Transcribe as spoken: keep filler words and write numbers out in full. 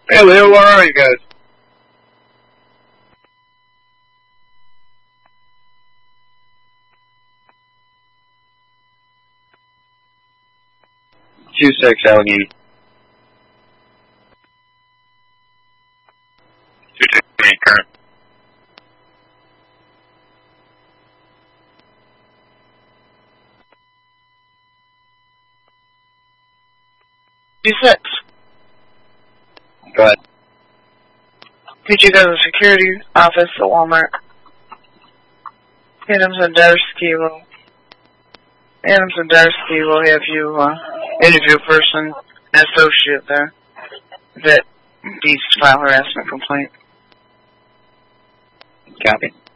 Hey Leo, where are you guys? Two six Allegheny. Two six Allegheny, current. Two six. Go ahead. Could you go to the security office at Walmart? Adams and Darsky will Adams and Darsky will have you uh, interview a person, an associate there, that needs to file harassment complaint. Copy.